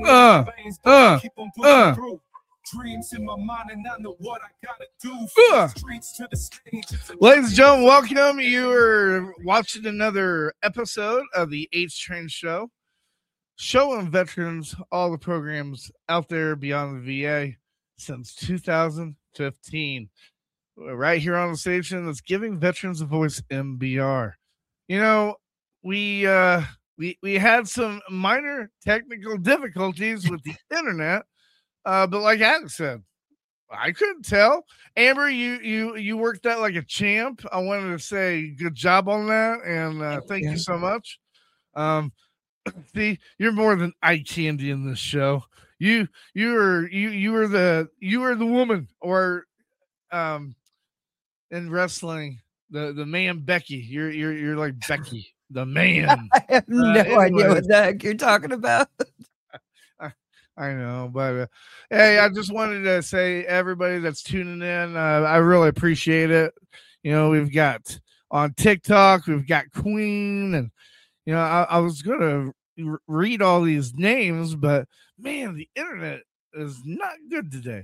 Dreams in my mind and I know what I gotta do. Streets to the stage. Ladies and gentlemen, welcome. You are watching another episode of the H Train Show, showing veterans all the programs out there beyond the VA since 2015. Right here on the station that's giving veterans a voice, MBR. You know, we had some minor technical difficulties with the internet. But like Alex said, I couldn't tell. Amber, you worked that like a champ. I wanted to say good job on that, and thank you so much. See, you're more than eye candy in this show. You were the woman, or in wrestling, the man Becky. You're like Becky, the man. I have no idea what the heck you're talking about. I know, but hey, I just wanted to say, everybody that's tuning in, I really appreciate it. You know, we've got on TikTok, we've got Queen, and you know, I was gonna read all these names, but man, the internet is not good today.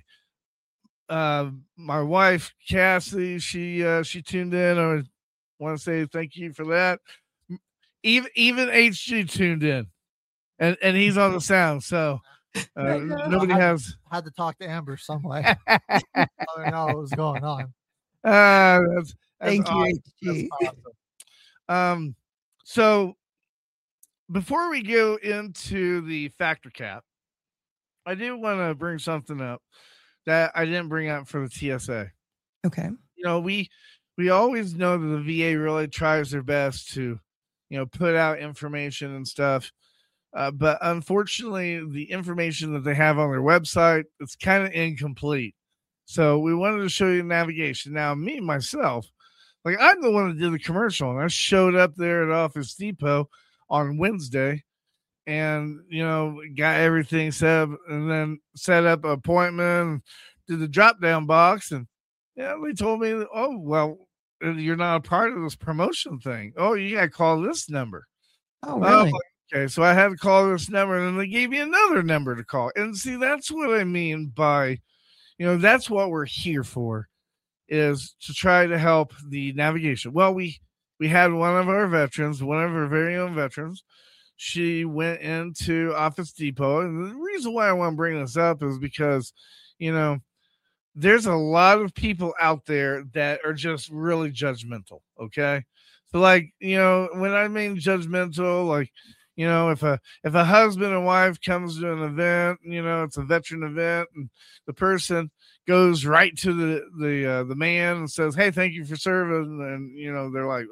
My wife Cassie, she tuned in. I want to say thank you for that. Even HG tuned in, and he's on the sound, so. Nobody had to talk to Amber some way. I don't know what was going on. That's Thank awesome. you. That's awesome. So before we go into the factor cap, I do want to bring something up that I didn't bring up for the TSA. Okay. You know, we always know that the VA really tries their best to, you know, put out information and stuff. But unfortunately, the information that they have on their website, it's kind of incomplete. So we wanted to show you navigation. Now, me, myself, like I'm the one that did the commercial, and I showed up there at Office Depot on Wednesday and, you know, got everything set up, and then set up an appointment, did the drop-down box, and yeah, they told me, oh, well, you're not a part of this promotion thing. Oh, you got to call this number. Oh, really? Okay, so I had to call this number, and then they gave me another number to call. And see, that's what I mean by, you know, that's what we're here for, is to try to help the navigation. Well, we had one of our veterans, one of our very own veterans. She went into Office Depot, and the reason why I want to bring this up is because, you know, there's a lot of people out there that are just really judgmental. Okay, so like, you know, when I mean judgmental, like, you know, if a husband and wife comes to an event, you know, it's a veteran event, and the person goes right to the man and says, "Hey, thank you for serving," and you know, they're like,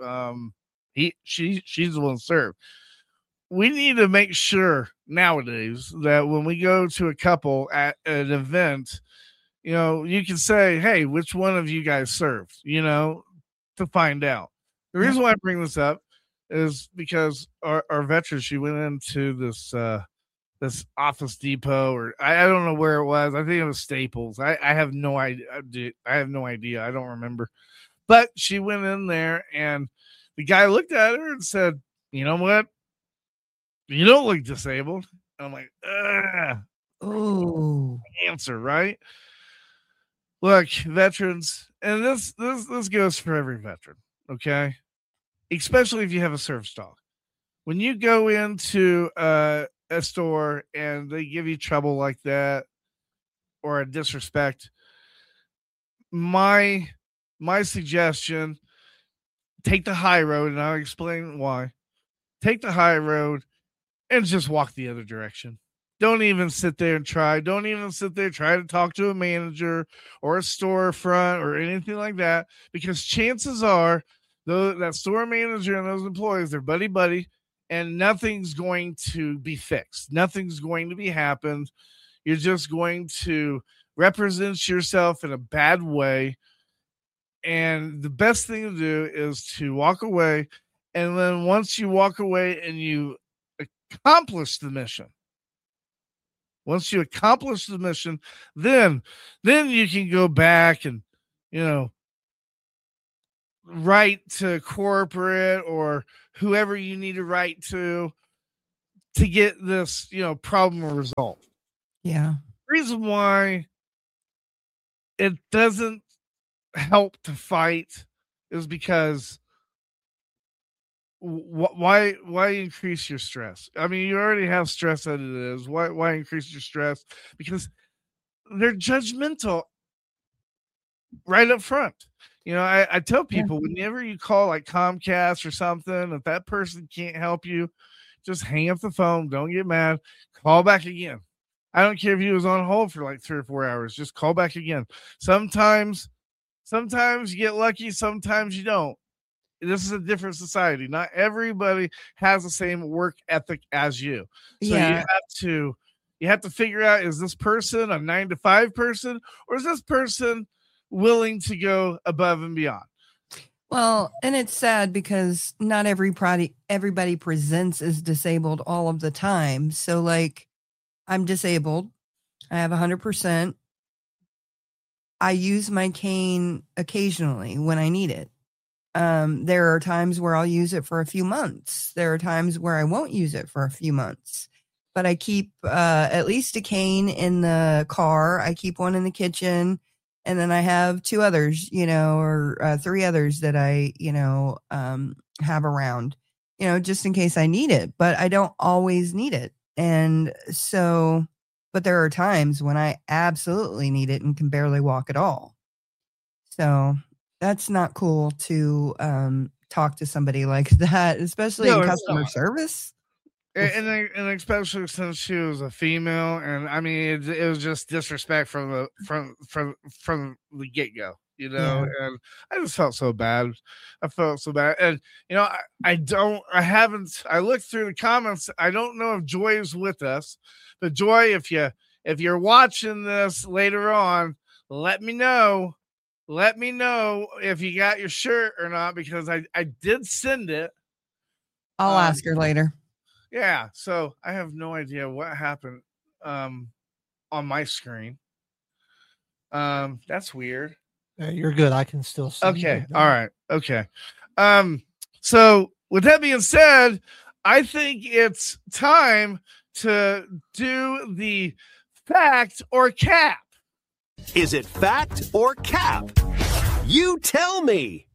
she's the one served. We need to make sure nowadays that when we go to a couple at an event, you know, you can say, "Hey, which one of you guys served?" You know, to find out. The reason why I bring this up is because our veteran, she went into this Office Depot, or I don't know where it was. I think it was Staples. I have no idea. I have no idea. I don't remember. But she went in there, and the guy looked at her and said, "You know what? You don't look disabled." I'm like, oh, answer, right? Look, veterans, and this goes for every veteran, okay? Especially if you have a service dog. When you go into a store and they give you trouble like that, or a disrespect, my suggestion, take the high road, and I'll explain why. Take the high road and just walk the other direction. Don't even sit there and try. Don't even sit there try to talk to a manager or a storefront or anything like that, because chances are that store manager and those employees, they're buddy, and nothing's going to be fixed. Nothing's going to be happened. You're just going to represent yourself in a bad way. And the best thing to do is to walk away. And then once you walk away and you accomplish the mission, then you can go back and, you know, write to corporate or whoever you need to write to to get this, problem resolved. Yeah. Reason why it doesn't help to fight is because why increase your stress? I mean, you already have stress as it is. Why increase your stress? Because they're judgmental right up front. I tell people, whenever you call like Comcast or something, if that person can't help you, just hang up the phone. Don't get mad. Call back again. I don't care if he was on hold for like 3 or 4 hours. Just call back again. Sometimes you get lucky. Sometimes you don't. This is a different society. Not everybody has the same work ethic as you. So you have to figure out, is this person a 9-to-5 person, or is this person willing to go above and beyond? Well, and it's sad because not everybody presents as disabled all of the time. So like, I'm disabled. I have 100%. I use my cane occasionally when I need it. There are times where I'll use it for a few months. There are times where I won't use it for a few months, but I keep at least a cane in the car. I keep one in the kitchen, and then I have 2 others, or 3 others that I, have around, just in case I need it, but I don't always need it. And so, but there are times when I absolutely need it and can barely walk at all. So that's not cool to talk to somebody like that, especially in customer service. And especially since she was a female, and I mean it was just disrespect from the get go, And I just felt so bad. And I looked through the comments. I don't know if Joy is with us, but Joy, if you're watching this later on, let me know. Let me know if you got your shirt or not, because I did send it. I'll ask her later. Yeah, so I have no idea what happened on my screen. That's weird. You're good. I can still see. Okay. All right. Okay. So with that being said, I think it's time to do the fact or cap. Is it fact or cap? You tell me.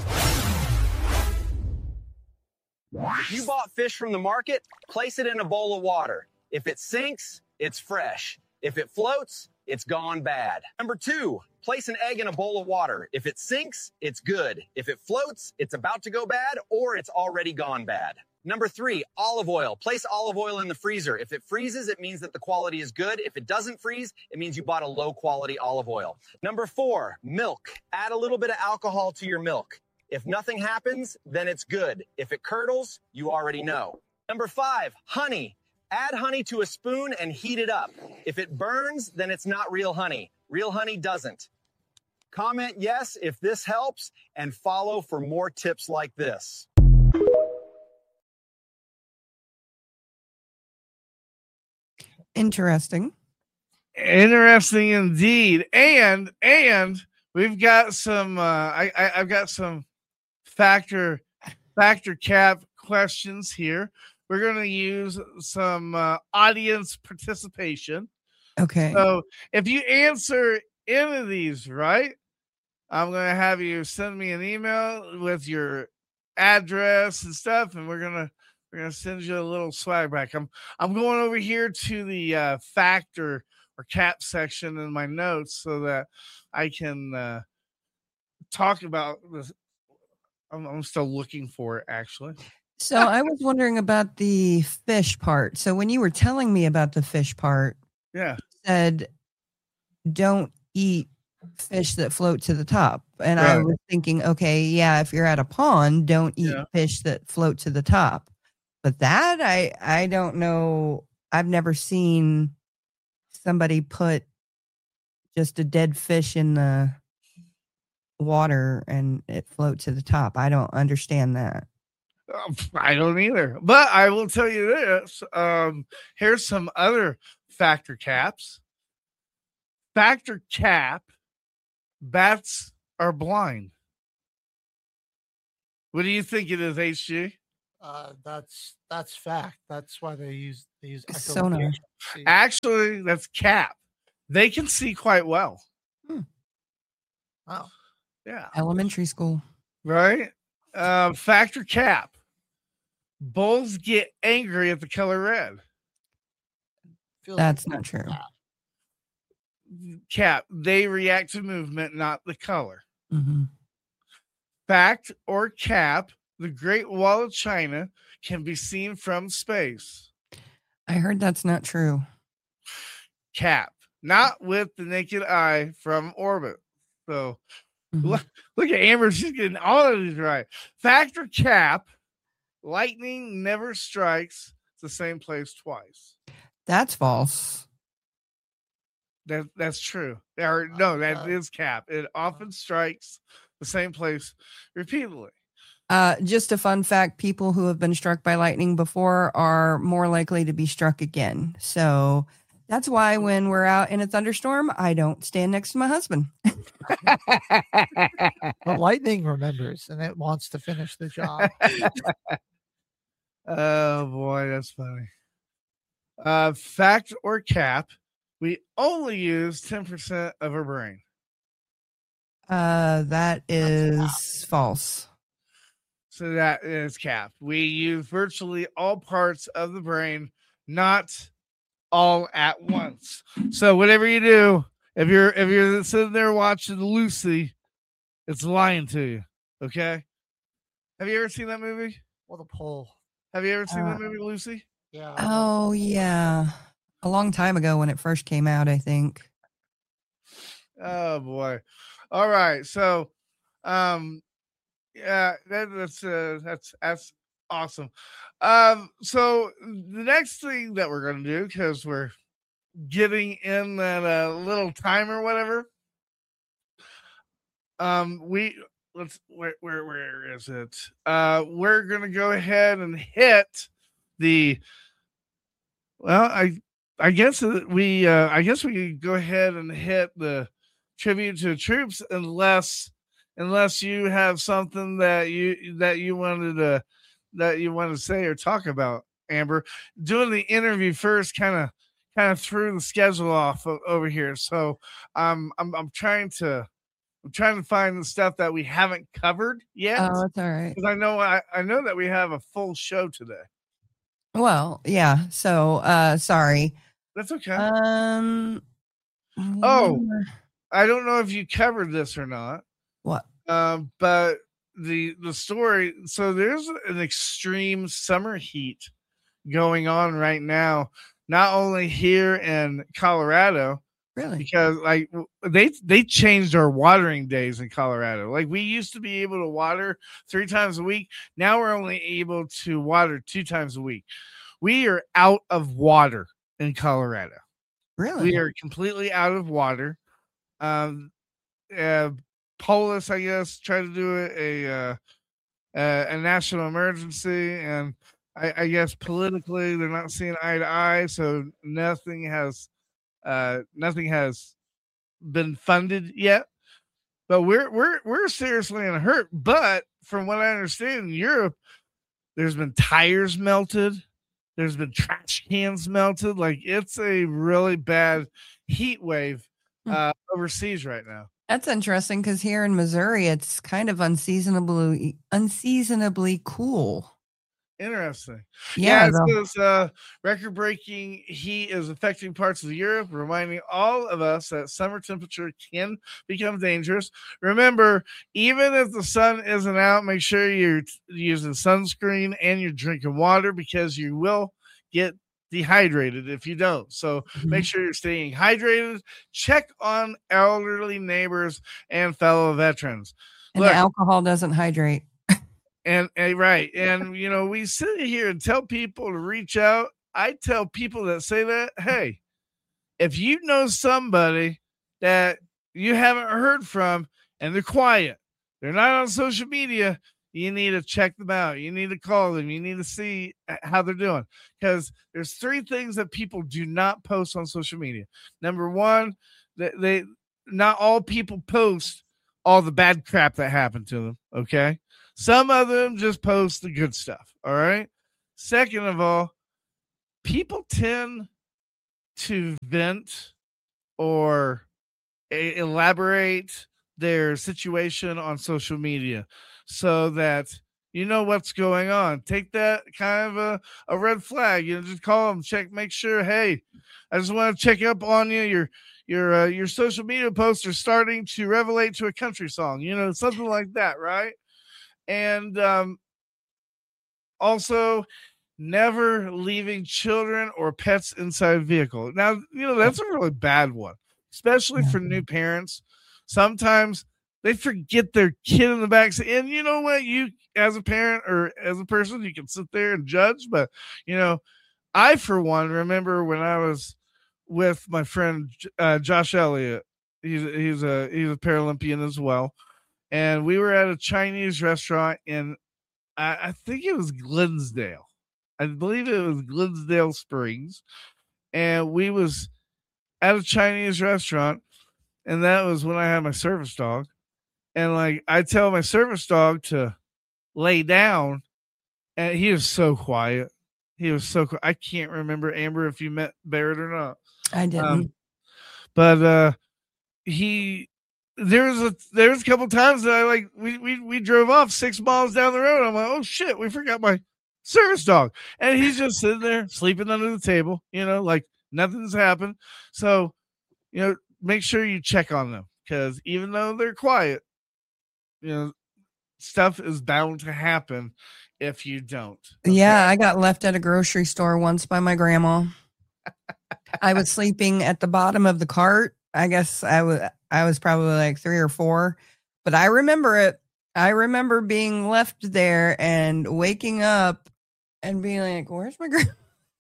If you bought fish from the market, place it in a bowl of water. If it sinks, it's fresh. If it floats, it's gone bad. Number 2, place an egg in a bowl of water. If it sinks, it's good. If it floats, it's about to go bad, or it's already gone bad. Number 3, olive oil. Place olive oil in the freezer. If it freezes, it means that the quality is good. If it doesn't freeze, it means you bought a low quality olive oil. Number 4, milk. Add a little bit of alcohol to your milk. If nothing happens, then it's good. If it curdles, you already know. Number 5, honey. Add honey to a spoon and heat it up. If it burns, then it's not real honey. Real honey doesn't. Comment yes if this helps, and follow for more tips like this. Interesting indeed. And we've got some I've got some factor cap questions here. We're going to use some audience participation. Okay. So if you answer any of these right, I'm going to have you send me an email with your address and stuff, and we're gonna send you a little swag back. I'm going over here to the factor or cap section in my notes so that I can talk about this. I'm still looking for it, actually. So I was wondering about the fish part. So when you were telling me about the fish part, yeah, you said don't eat fish that float to the top. And right. I was thinking, okay, yeah, if you're at a pond, don't eat fish that float to the top. But that I don't know. I've never seen somebody put just a dead fish in the water and it float to the top. I don't understand that. I don't either. But I will tell you this. Here's some other factor caps. Factor cap: bats are blind. What do you think it is, HG? That's fact. That's why they use Sonar. echolocation. See, Actually, that's cap. They can see quite well. oh, Yeah. Elementary school. Right? Factor cap. Bulls get angry at the color red. feels That's like not true. Cap. They react to movement, not the color. Mm-hmm. Fact or cap. The Great Wall of China can be seen from space. I heard that's not true. Cap. Not with the naked eye from orbit. So Mhm. look at Amber. She's getting all of these right. Fact or cap. Lightning never strikes the same place twice. That's false. That's true. Or no, that is cap. It often strikes the same place repeatedly. Just a fun fact, people who have been struck by lightning before are more likely to be struck again. So that's why when we're out in a thunderstorm, I don't stand next to my husband. But lightning remembers and it wants to finish the job. Oh boy, that's funny. Fact or cap, we only use 10% of our brain. That is false. So that is cap. We use virtually all parts of the brain, not all at once. So whatever you do, if you're sitting there watching Lucy, it's lying to you. Okay. Have you ever seen that movie? What a pull. Have you ever seen that movie, Lucy? Yeah. Oh, yeah. A long time ago when it first came out, I think. Oh boy. All right. So yeah, that's awesome. So the next thing that we're gonna do, because we're getting in that little time or whatever. Where is it? We're gonna go ahead and hit the. Well, I guess we could go ahead and hit the tribute to the troops, unless you have something that you wanted to say or talk about, Amber. Doing the interview first kind of threw the schedule off over here, so I'm trying to find the stuff that we haven't covered yet. Oh, that's all right. Because I know that we have a full show today. Well, yeah. So, sorry. That's okay. Oh, I don't know if you covered this or not. what? But the story. So there's an extreme summer heat going on right now, not only here in Colorado, Really? because like they changed our watering days in Colorado. Like we used to be able to water 3 times a week. Now we're only able to water 2 times a week. We are out of water in Colorado. Really? We are completely out of water. Polis, I guess, tried to do a national emergency, and I guess politically they're not seeing eye to eye, so nothing has been funded yet. But we're seriously in a hurt. But from what I understand, in Europe, there's been tires melted. There's been trash cans melted. Like it's a really bad heat wave overseas right now. That's interesting because here in Missouri, it's kind of unseasonably cool. Interesting. Yeah, it says record-breaking heat is affecting parts of Europe, reminding all of us that summer temperature can become dangerous. Remember, even if the sun isn't out, make sure you're using sunscreen and you're drinking water because you will get dehydrated if you don't. So make sure you're staying hydrated. Check on elderly neighbors and fellow veterans. And the alcohol doesn't hydrate. And right. And, we sit here and tell people to reach out. I tell people that say that, hey, if you know somebody that you haven't heard from and they're quiet, they're not on social media, you need to check them out. You need to call them. You need to see how they're doing. Because there's 3 things that people do not post on social media. Number 1, not all people post all the bad crap that happened to them. Okay. Some of them just post the good stuff. All right. Second of all, people tend to vent or elaborate their situation on social media so that you know what's going on. Take that kind of a red flag. Just call them, make sure. Hey, I just want to check up on you. Your social media posts are starting to relate to a country song. Something like that, right? And also, never leaving children or pets inside a vehicle. Now, that's a really bad one, especially for new parents. Sometimes they forget their kid in the back seat. And you know what? You, as a parent or as a person, you can sit there and judge. But, I, for one, remember when I was with my friend Josh Elliott. He's a Paralympian as well. And we were at a Chinese restaurant in, I think it was Glensdale. I believe it was Glensdale Springs. And we was at a Chinese restaurant. And that was when I had my service dog. And like, I tell my service dog to lay down. And he was so quiet. He was so quiet. I can't remember, Amber, if you met Barrett or not. I didn't. But there was a couple times that we drove off 6 miles down the road. I'm like, oh shit, we forgot my service dog. And he's just sitting there sleeping under the table, like nothing's happened. So, make sure you check on them, because even though they're quiet, stuff is bound to happen if you don't. Okay? Yeah, I got left at a grocery store once by my grandma. I was sleeping at the bottom of the cart. I guess I was probably like 3 or 4, but I remember it. I remember being left there and waking up and being like, "Where's my grandma?"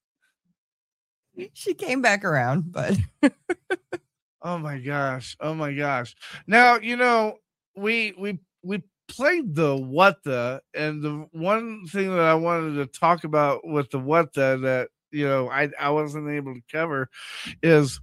She came back around, but oh my gosh. Now, we played the what the, and the one thing that I wanted to talk about with the what the that I wasn't able to cover is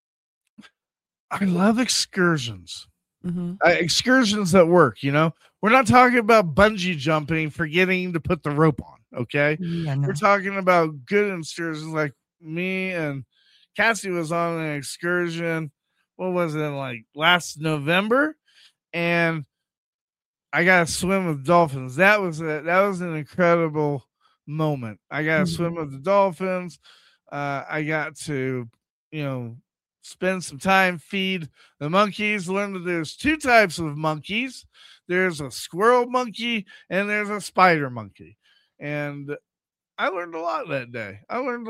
I love excursions. Mm-hmm. Excursions that work. We're not talking about bungee jumping, forgetting to put the rope on. Okay, yeah, no. We're talking about good excursions. Like me and Cassie was on an excursion. What was it, like last November? And I got to swim with dolphins. That was an incredible moment. I got to swim with the dolphins. I got to, spend some time, feed the monkeys, learn that there's 2 types of monkeys. There's a squirrel monkey and there's a spider monkey. And I learned a lot that day.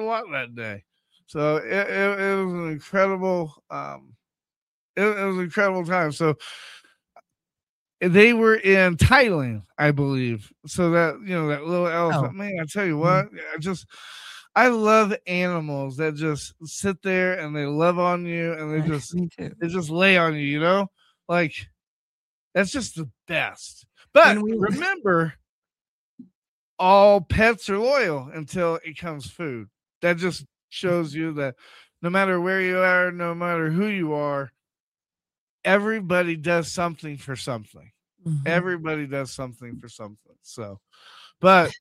So it was an incredible, it was an incredible time. So they were in Thailand, I believe. So that, that little elephant, man, I tell you what, I love animals that just sit there and they love on you and they just lay on you, like that's just the best. But remember, all pets are loyal until it comes food. That just shows you that no matter where you are, no matter who you are, everybody does something for something. Mm-hmm. Everybody does something for something. So, but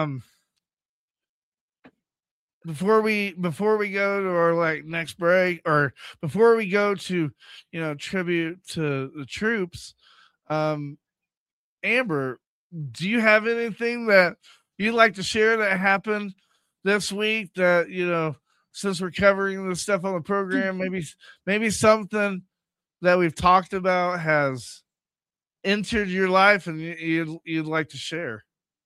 before we go to our next break, or before we go to tribute to the troops, Amber, do you have anything that you'd like to share that happened this week that since we're covering this stuff on the program, maybe something that we've talked about has entered your life and you'd like to share?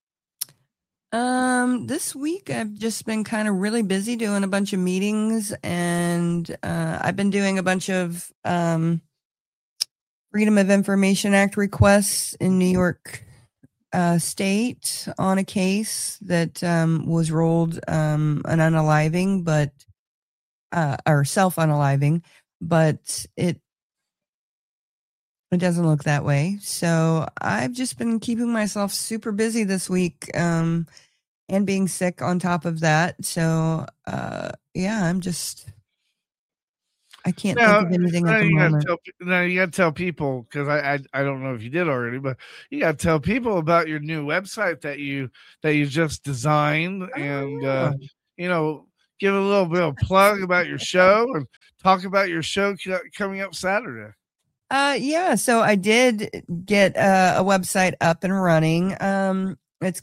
This week I've just been kind of really busy doing a bunch of meetings, and I've been doing a bunch of Freedom of Information Act requests in New York State on a case that was ruled an unaliving, but or self-unaliving, but it doesn't look that way. So I've just been keeping myself super busy this week, and being sick on top of that. So, yeah, I I can't think of anything at the moment. Now you got to tell people, because I don't know if you did already, but you got to tell people about your new website that you just designed, and give a little bit of plug about your show and talk about your show coming up Saturday. Yeah, so I did get a website up and running. It's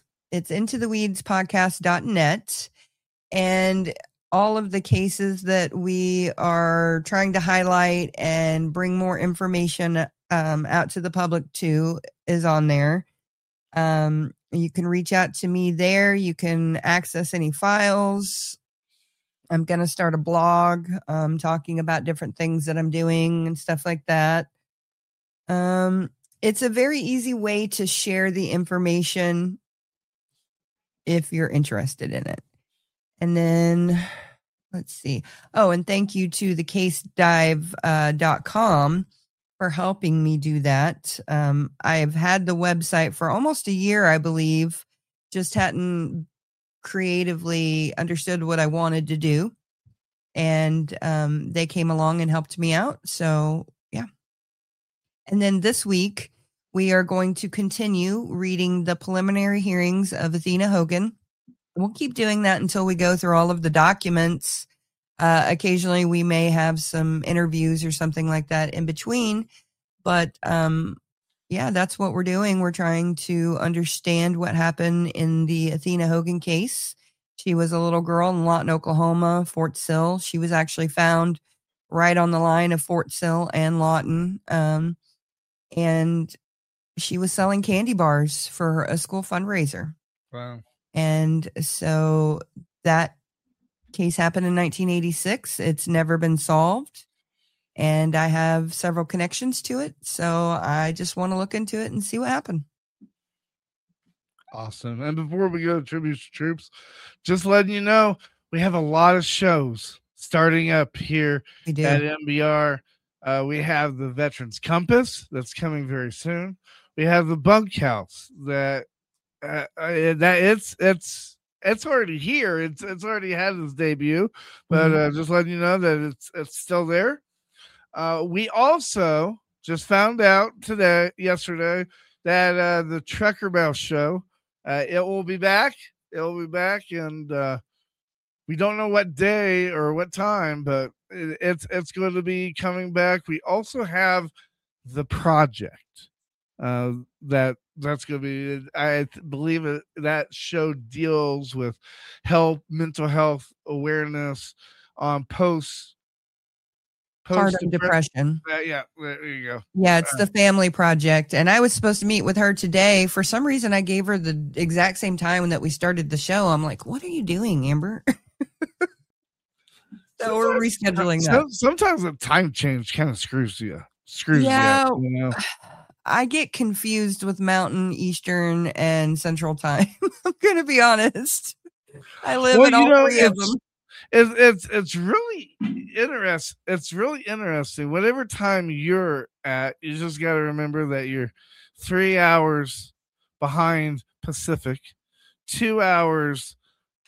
intotheweedspodcast.net, and all of the cases that we are trying to highlight and bring more information out to the public too is on there. You can reach out to me there. You can access any files. I'm going to start a blog talking about different things that I'm doing and stuff like that. It's a very easy way to share the information if you're interested in it. And then let's see. Oh, and thank you to thecasedive.com for helping me do that. I've had the website for almost a year, I believe, just hadn't creatively understood what I wanted to do. And they came along and helped me out. So, yeah. And then this week, we are going to continue reading the preliminary hearings of Athena Hogan. We'll keep doing that until we go through all of the documents. Occasionally, we may have some interviews or something like that in between. But, yeah, that's what we're doing. We're trying to understand what happened in the Athena Hogan case. She was a little girl in Lawton, Oklahoma, Fort Sill. She was actually found right on the line of Fort Sill and Lawton. And she was selling candy bars for a school fundraiser. Wow. And so that case happened in 1986. It's never been solved. And I have several connections to it. So I just want to look into it and see what happened. Awesome. And before we go to Tributes to Troops, just letting you know, we have a lot of shows starting up here at MBR. We have the Veterans Compass that's coming very soon. We have the Bunkhouse that it's already here. It's already had its debut, but just letting you know that it's still there. We also just found out yesterday that the Trucker Mouse show, it will be back. And we don't know what day or what time, but it's going to be coming back. We also have the Project. That's going to be, I believe that show deals with mental health awareness on postpartum depression. Yeah, there you go. Yeah, it's the Family Project. And I was supposed to meet with her today. For some reason, I gave her the exact same time that we started the show. I'm like, what are you doing, Amber? So we're rescheduling that. Sometimes the time change kind of screws you. Yeah, you know? I get confused with Mountain, Eastern, and Central Time. I'm going to be honest. I live in all three of them. It's really interesting. It's really interesting. Whatever time you're at, you just got to remember that you're 3 hours behind Pacific, 2 hours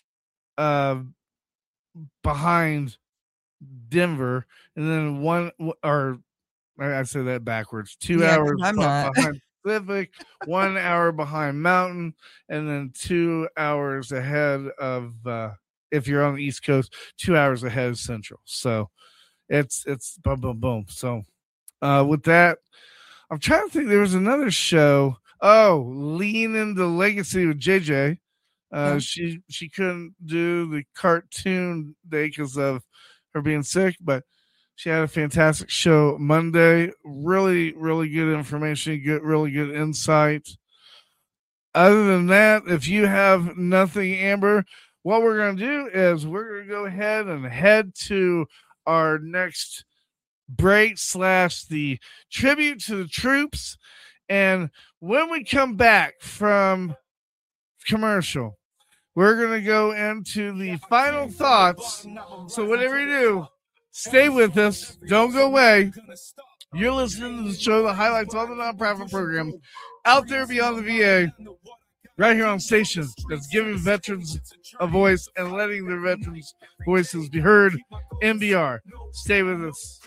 behind Denver, and then I say that backwards. 2 hours behind Pacific, 1 hour behind Mountain, and then 2 hours ahead of if you're on the East Coast, 2 hours ahead of Central. So it's boom, boom, boom. So with that, I'm trying to think. There was another show. Oh, Lean Into Legacy with JJ. She couldn't do the cartoon day because of her being sick, but she had a fantastic show Monday. Really, really good information. Really good insight. Other than that, if you have nothing, Amber, what we're going to do is we're going to go ahead and head to our next break / the tribute to the troops. And when we come back from commercial, we're going to go into the final thoughts. So whatever you do, stay with us. Don't go away. You're listening to the show that highlights all the nonprofit programs out there beyond the VA. right here on station that's giving veterans a voice and letting their veterans' voices be heard. NBR. Stay with us.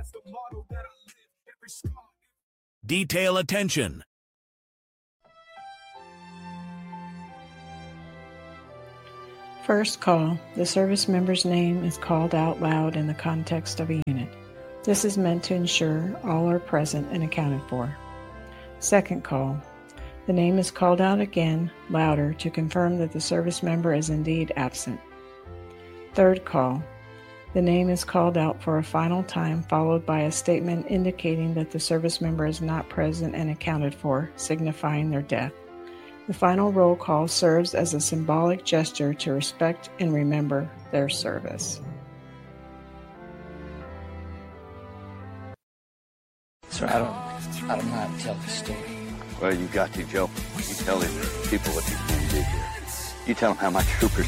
Detail attention. First call. The service member's name is called out loud in the context of a unit. This is meant to ensure all are present and accounted for. Second call. The name is called out again, louder, to confirm that the service member is indeed absent. Third call. The name is called out for a final time, followed by a statement indicating that the service member is not present and accounted for, signifying their death. The final roll call serves as a symbolic gesture to respect and remember their service. Sir, I don't know how to tell this story. Well, you got to, Joe. You tell these people what these men did here. You tell them how my troopers